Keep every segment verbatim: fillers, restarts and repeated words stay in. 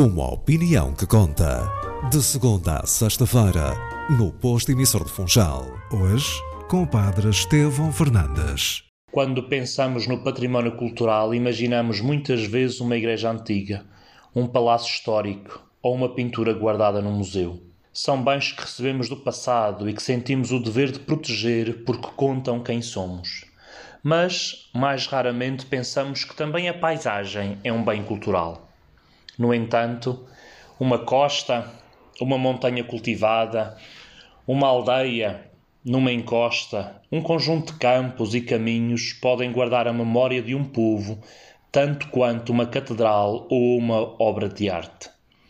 Uma opinião que conta. De segunda a sexta-feira, no Posto Emissor de Funchal. Hoje, com o padre Estevão Fernandes. Quando pensamos no património cultural, imaginamos muitas vezes uma igreja antiga, um palácio histórico ou uma pintura guardada num museu. São bens que recebemos do passado e que sentimos o dever de proteger porque contam quem somos. Mas, mais raramente, pensamos que também a paisagem é um bem cultural. No entanto, uma costa, uma montanha cultivada, uma aldeia numa encosta, um conjunto de campos e caminhos podem guardar a memória de um povo tanto quanto uma catedral ou uma obra de arte.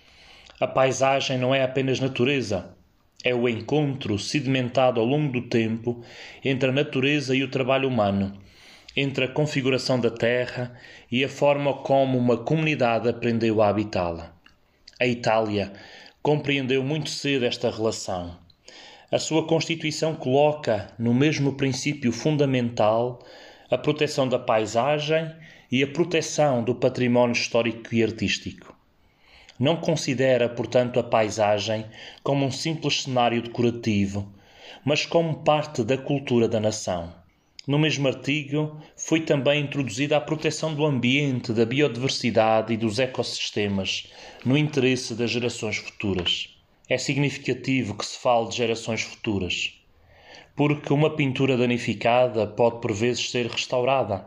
A paisagem não é apenas natureza, é o encontro sedimentado ao longo do tempo entre a natureza e o trabalho humano, entre a configuração da terra e a forma como uma comunidade aprendeu a habitá-la. A Itália compreendeu muito cedo esta relação. A sua Constituição coloca no mesmo princípio fundamental a proteção da paisagem e a proteção do património histórico e artístico. Não considera, portanto, a paisagem como um simples cenário decorativo, mas como parte da cultura da nação. No mesmo artigo, foi também introduzida a proteção do ambiente, da biodiversidade e dos ecossistemas, no interesse das gerações futuras. É significativo que se fale de gerações futuras, porque uma pintura danificada pode por vezes ser restaurada.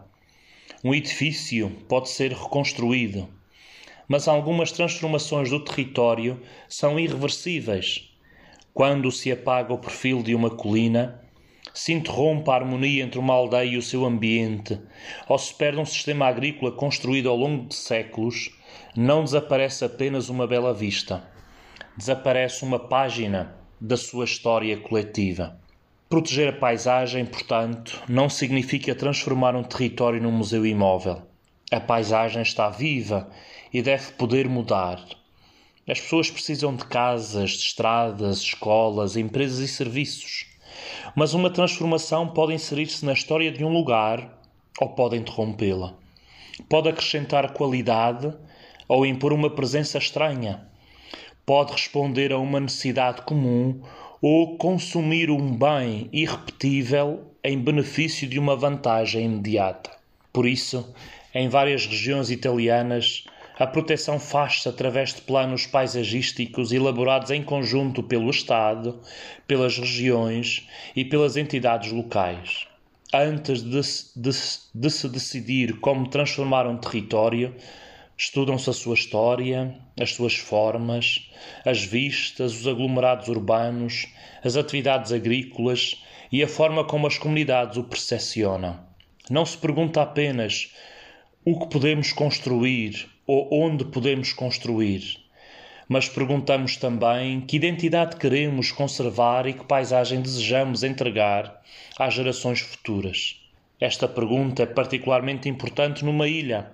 Um edifício pode ser reconstruído, mas algumas transformações do território são irreversíveis. Quando se apaga o perfil de uma colina, se interrompe a harmonia entre uma aldeia e o seu ambiente, ou se perde um sistema agrícola construído ao longo de séculos, não desaparece apenas uma bela vista. Desaparece uma página da sua história coletiva. Proteger a paisagem, portanto, não significa transformar um território num museu imóvel. A paisagem está viva e deve poder mudar. As pessoas precisam de casas, de estradas, escolas, empresas e serviços. Mas uma transformação pode inserir-se na história de um lugar ou pode interrompê-la. Pode acrescentar qualidade ou impor uma presença estranha. Pode responder a uma necessidade comum ou consumir um bem irrepetível em benefício de uma vantagem imediata. Por isso, em várias regiões italianas, a proteção faz-se através de planos paisagísticos elaborados em conjunto pelo Estado, pelas regiões e pelas entidades locais. Antes de, de, de se decidir como transformar um território, estudam-se a sua história, as suas formas, as vistas, os aglomerados urbanos, as atividades agrícolas e a forma como as comunidades o percepcionam. Não se pergunta apenas o que podemos construir ou onde podemos construir, mas perguntamos também que identidade queremos conservar e que paisagem desejamos entregar às gerações futuras. Esta pergunta é particularmente importante numa ilha.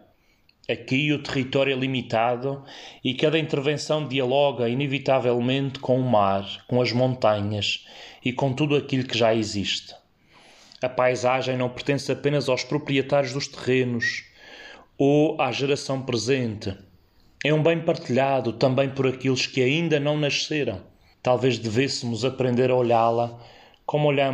Aqui o território é limitado e cada intervenção dialoga inevitavelmente com o mar, com as montanhas e com tudo aquilo que já existe. A paisagem não pertence apenas aos proprietários dos terrenos ou à geração presente. É um bem partilhado também por aqueles que ainda não nasceram. Talvez devêssemos aprender a olhá-la como olhamos